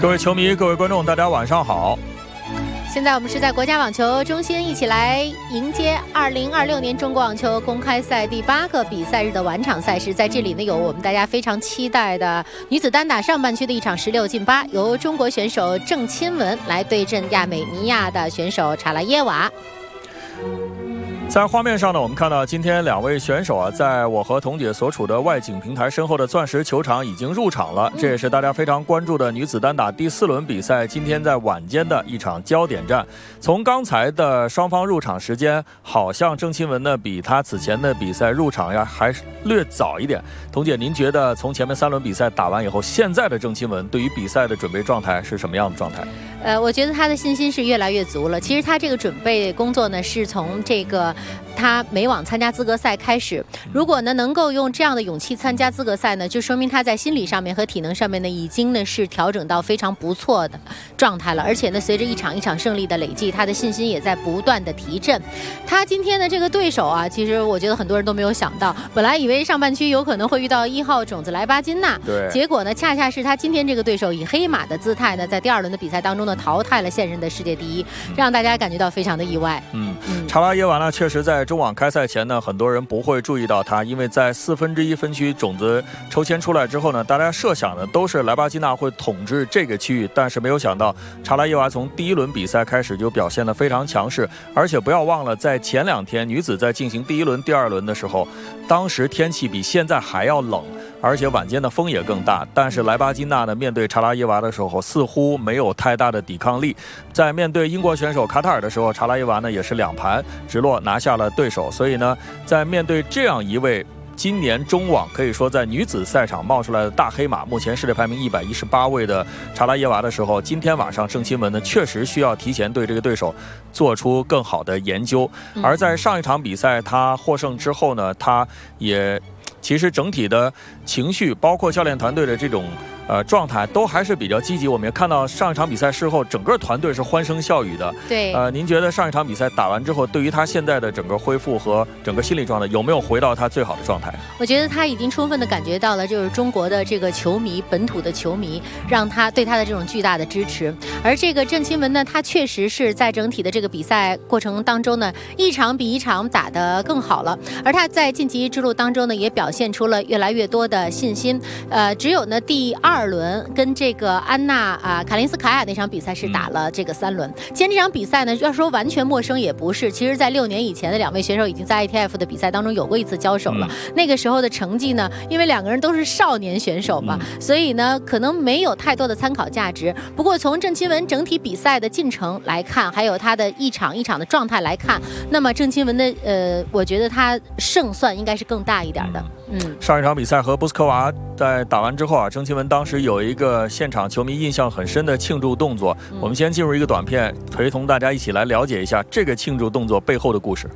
各位球迷、各位观众，大家晚上好。 现在我们是在国家网球中心一起来迎接2026年中国网球公开赛第8个比赛日的晚场赛事。在这里呢，有我们大家非常期待的女子单打上半区的一场16进8，由中国选手郑钦文来对阵亚美尼亚的选手查拉耶娃。 在画面上呢，我们看到今天2位选手在我和彤姐所处的外景平台身后的钻石球场已经入场了。这也是大家非常关注的女子单打第4轮比赛，今天在晚间的一场焦点战。从刚才的双方入场时间，好像郑钦文呢比她此前的比赛入场还略早一点。彤姐，您觉得从前面3轮比赛打完以后，现在的郑钦文对于比赛的准备状态是什么样的状态？ 我觉得他的信心是越来越足了。其实他这个准备工作呢，是从这个他美网参加资格赛开始。如果呢能够用这样的勇气参加资格赛呢，就说明他在心理上面和体能上面呢，已经呢是调整到非常不错的状态了。而且呢，随着一场一场胜利的累积，他的信心也在不断的提振。他今天的这个对手啊，其实我觉得很多人都没有想到，本来以为上半区有可能会遇到1号种子莱巴金娜， 对， 结果呢，恰恰是他今天这个对手以黑马的姿态呢，在第2轮的比赛当中呢，淘汰了现任的世界第一，让大家感觉到非常的意外。 查拉耶娃呢，确实在中网开赛前呢，很多人不会注意到他，因为在1/4分区种子抽签出来之后呢，大家设想的都是莱巴金娜会统治这个区域，但是没有想到查拉耶娃从第1轮比赛开始就表现得非常强势，而且不要忘了，在前2天女子在进行第1轮、第2轮的时候，当时天气比现在还要冷，而且晚间的风也更大，但是莱巴金娜呢，面对查拉耶娃的时候似乎没有太大的抵抗力。在面对英国选手卡塔尔的时候，查拉耶娃呢也是2盘直落拿下了对手。所以呢，在面对这样一位今年中网可以说在女子赛场冒出来的大黑马，目前世界排名118位的查拉耶娃的时候，今天晚上郑钦文呢确实需要提前对这个对手做出更好的研究。而在上一场比赛他获胜之后呢，他也其实整体的情绪，包括教练团队的这种状态都还是比较积极。我们也看到上一场比赛事后，整个团队是欢声笑语的。 对， 您觉得上一场比赛打完之后，对于他现在的整个恢复和整个心理状态，有没有回到他最好的状态？ 我觉得他已经充分的感觉到了，就是中国的这个球迷，本土的球迷，让他对他的这种巨大的支持。而这个郑钦文呢，他确实是在整体的这个比赛过程当中呢，一场比一场打得更好了。而他在晋级之路当中呢，也表现出了越来越多的信心。只有呢第2轮跟这个安娜卡林斯卡娅那场比赛是打了这个3轮。今天这场比赛呢，要说完全陌生也不是，其实在6年以前的2位选手已经在 ITF 的比赛当中有过一次交手了。那个时候的成绩呢，因为2个人都是少年选手嘛，所以呢可能没有太多的参考价值。不过从郑钦文整体比赛的进程来看，还有他的一场一场的状态来看，那么郑钦文的我觉得他胜算应该是更大一点的。 上一场比赛和布斯科娃在打完之后郑钦文当时有一个现场球迷印象很深的庆祝动作。我们先进入一个短片，陪同大家一起来了解一下这个庆祝动作背后的故事。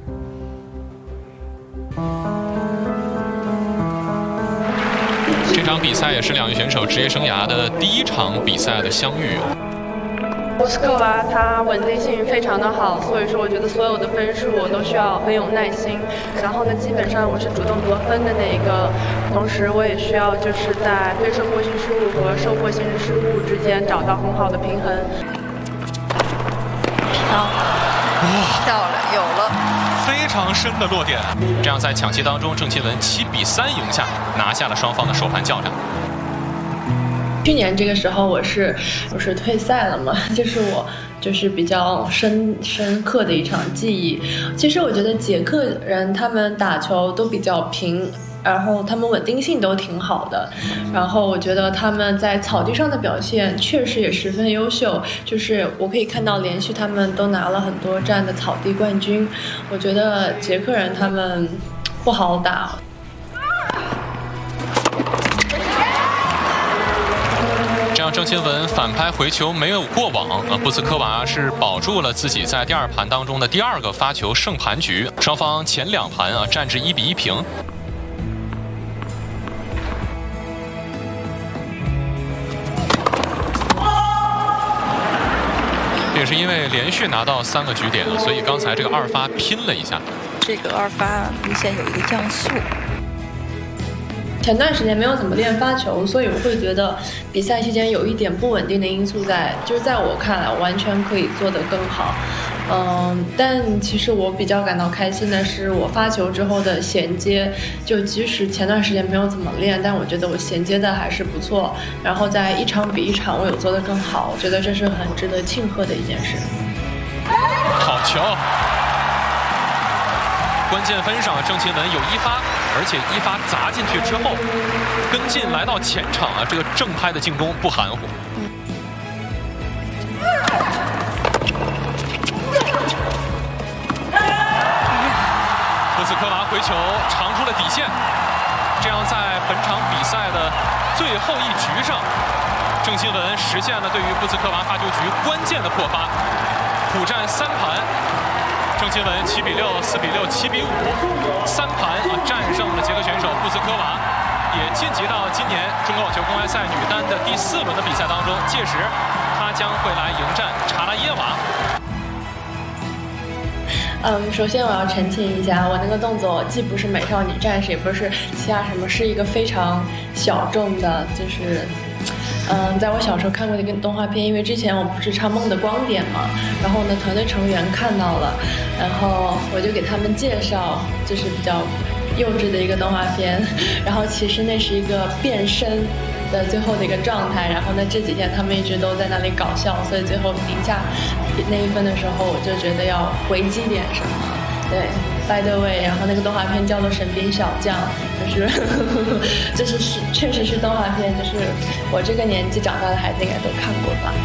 这场比赛也是2位选手职业生涯的第1场比赛的相遇。 布斯科娃她稳定性非常的好，所以说我觉得所有的分数我都需要很有耐心。然后呢，基本上我是主动得分的那一个，同时我也需要就是在非受迫性失误和受迫性失误之间找到很好的平衡。 漂亮，有了。 非常深的落点，这样在抢七当中，郑钦文7比3赢下，拿下了双方的首盘较量。 去年这个时候我是退赛了嘛，就是我就是比较深刻的一场记忆。其实我觉得捷克人他们打球都比较平，然后他们稳定性都挺好的，然后我觉得他们在草地上的表现确实也十分优秀，就是我可以看到连续他们都拿了很多站的草地冠军。我觉得捷克人他们不好打。 这样郑钦文反拍回球没有过网，布斯科娃是保住了自己在第2盘当中的第2个发球胜盘局，双方前2盘战至1比1平。也是因为连续拿到3个局点，所以刚才这个2发拼了一下。 这个2发明显有一个降速。 前段时间没有怎么练发球，所以我会觉得比赛期间有一点不稳定的因素在，就是在我看来完全可以做得更好。但其实我比较感到开心的是，我发球之后的衔接，就即使前段时间没有怎么练，但我觉得我衔接的还是不错。然后在一场比一场，我有做得更好，我觉得这是很值得庆贺的一件事。 好球！关键分上，郑钦文有一发，而且一发砸进去之后，跟进来到前场啊，这个正拍的进攻不含糊。布斯科娃回球长出了底线，这样在本场比赛的最后一局上，郑钦文实现了对于布斯科娃发球局关键的破发，苦战3盘。郑钦文7比6、4比6、7比5，3盘战胜了捷克选手布斯科娃，也晋级到今年中国网球公开赛女单的第4轮的比赛当中。届时，她将会来迎战查拉耶娃。 首先我要澄清一下，我那个动作既不是美少女战士，也不是其他什么，是一个非常小众的，就是。在我小时候看过的一个动画片，因为之前我不是唱《梦的光点》嘛，然后呢，团队成员看到了，然后我就给他们介绍，就是比较幼稚的一个动画片，然后其实那是一个变身的最后的一个状态，然后呢这几天他们一直都在那里搞笑，所以最后赢下那一分的时候，我就觉得要回击点什么。对 ，by the way， 然后那个动画片叫做《神兵小将》，就是确实是动画片，就是我这个年纪长大的孩子应该都看过吧。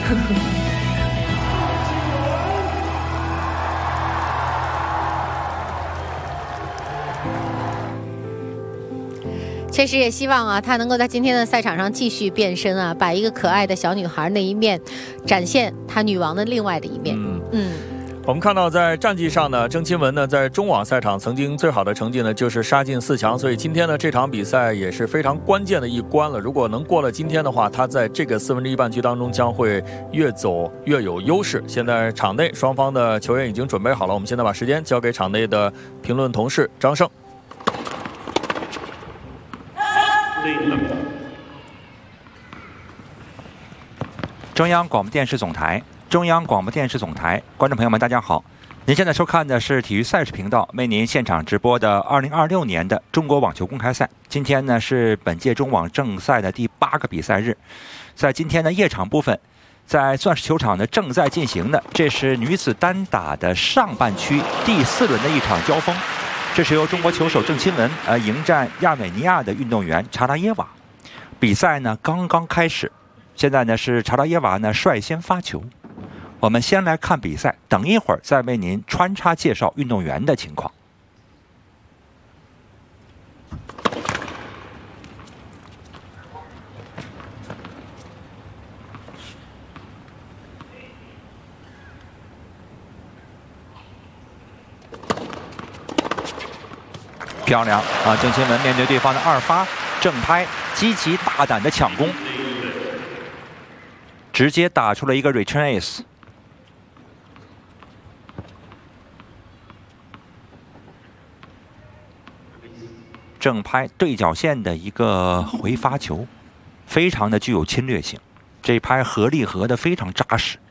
确实也希望啊，她能够在今天的赛场上继续变身啊，把一个可爱的小女孩那一面展现她女王的另外的一面。 我们看到在战绩上呢，郑钦文呢在中网赛场曾经最好的成绩呢就是杀进4强，所以今天呢这场比赛也是非常关键的一关了。如果能过了今天的话，他在这个1/4半区当中将会越走越有优势。现在场内双方的球员已经准备好了，我们现在把时间交给场内的评论同事张胜。 中央广播电视总台。中央广播电视总台，观众朋友们，大家好！您现在收看的是体育赛事频道为您现场直播的2026年的中国网球公开赛。今天呢是本届中网正赛的第8个比赛日，在今天的夜场部分，在钻石球场呢正在进行的，这是女子单打的上半区第4轮的一场交锋。这是由中国球手郑钦文迎战亚美尼亚的运动员查拉耶娃。比赛呢刚刚开始，现在呢是查拉耶娃呢率先发球。我们先来看比赛，等一会儿再为您穿插介绍运动员的情况。漂亮啊！郑钦文面对对方的2发正拍，积极大胆的抢攻，直接打出了一个 return ace。正拍对角线的一个回发球，非常的具有侵略性。这拍合力合的非常扎实。